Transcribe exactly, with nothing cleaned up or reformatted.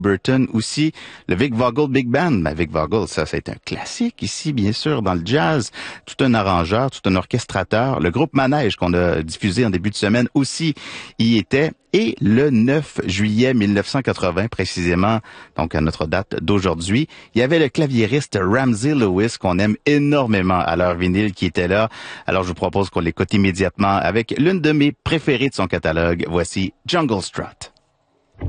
Burton aussi, le Vic Vogel Big Band. Ben, Vic Vogel, ça, c'est un classique ici, bien sûr, dans le jazz. Tout un arrangeur, tout un orchestrateur. Le groupe Manège qu'on a diffusé en début de semaine aussi y était. Et le neuf juillet mille neuf cent quatre-vingts, précisément, donc à notre date d'aujourd'hui, il y avait le claviériste Ramsey Lewis qu'on aime énormément à l'heure vinyle qui était là. Alors je vous propose qu'on l'écoute immédiatement avec l'une de mes préférées de son catalogue. Voici Jungle Strut.